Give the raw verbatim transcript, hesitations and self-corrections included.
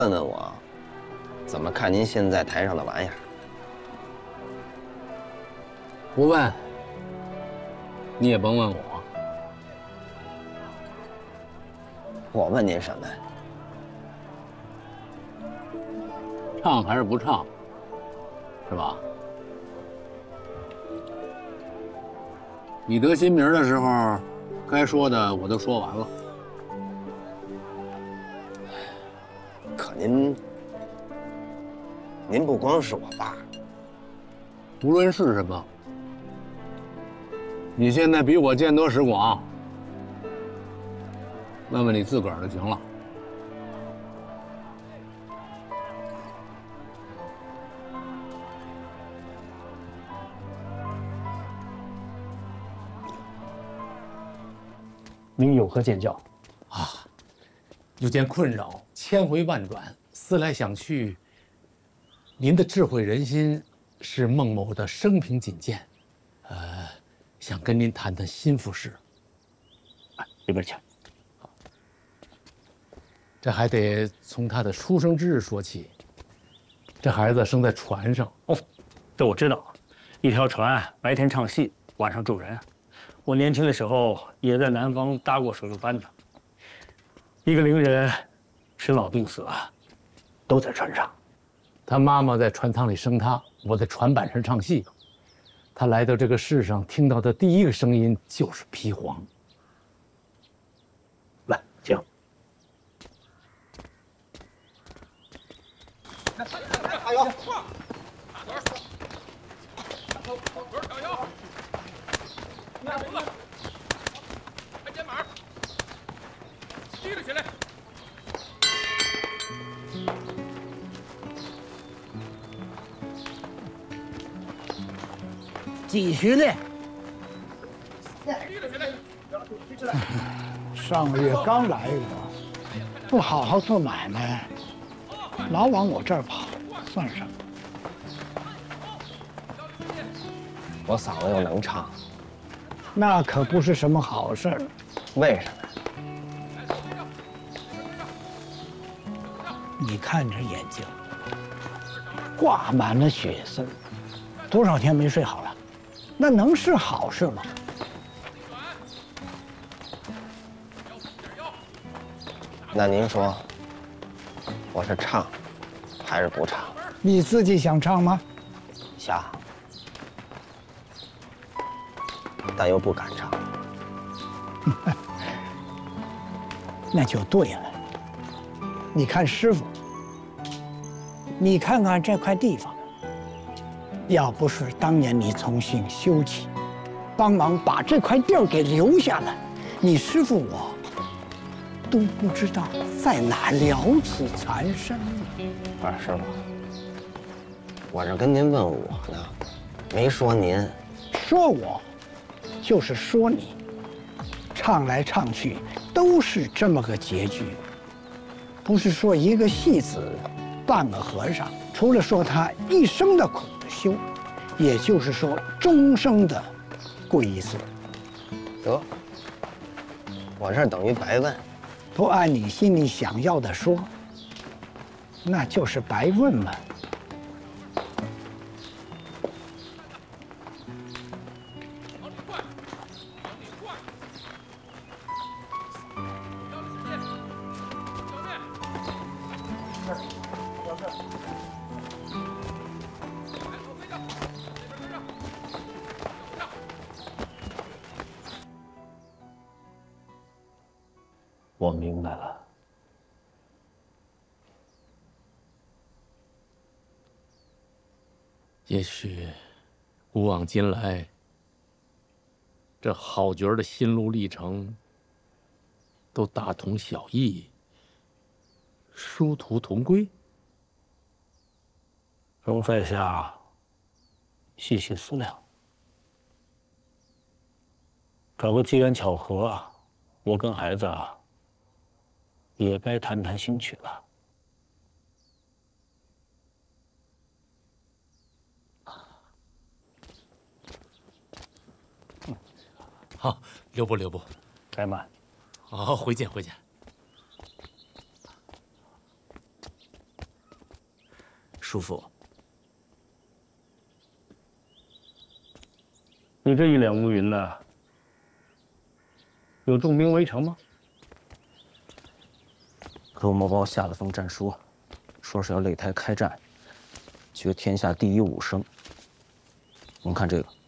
问问我，怎么看您现在台上的玩意儿？ 不问，你也甭问我。 我问您什么呀？ 唱还是不唱，是吧？你得新名的时候，该说的我都说完了。 可您，您不光是我爸， 无论是什么，你现在比我见多识广，问问你自个儿就行了。 您有何见教？ 啊，有件困扰，千回万转，思来想去，您的智慧人心是孟某的生平仅见，呃，想跟您谈谈心腹事。 哎，里边请。 这还得从他的出生之日说起。这孩子生在船上。 哦，这我知道，一条船白天唱戏，晚上住人。我年轻的时候也在南方搭过水陆班子。一个伶人生老病死，都在船上。 他妈妈在船舱里生他，我在船板上唱戏。他来到这个世上，听到的第一个声音就是皮黄。 来，请。 加油！ 加油！迈步子，抬肩膀，提着起来。 继续练。 提着起来。 上个月刚来一个，不好好做买卖，老往我这儿跑，算什么？ 我嗓子又能唱， 那可不是什么好事儿。 为什么？ 你看这眼睛，挂满了血丝，多少天没睡好了，那能是好事吗？ 那您说，我是唱还是不唱？ 你自己想唱吗？ 想，但又不敢唱。 那就对了。你看师傅，你看看这块地方，要不是当年你从新修起，帮忙把这块地儿给留下来，你师傅我都不知道在哪了此残生呢。 二师傅，我这跟您问我呢，没说您。 说我，就是说你，唱来唱去都是这么个结局。不是说一个戏子，半个和尚，除了说他一生的苦修，也就是说终生的归宿。 得，我这等于白问。 不按你心里想要的说，那就是白问嘛。 我明白了。 也许，古往今来，这好角儿的心路历程都大同小异，殊途同归。 容在下细细思量，找个机缘巧合啊，我跟孩子啊也该谈谈兴趣了。 好，留步留步， 该慢。 好，回见回见。 叔父， 你这一脸乌云的，有重兵围城吗？ 罗某包下了封战书，说是要擂台开战，决天下第一武生。您看这个。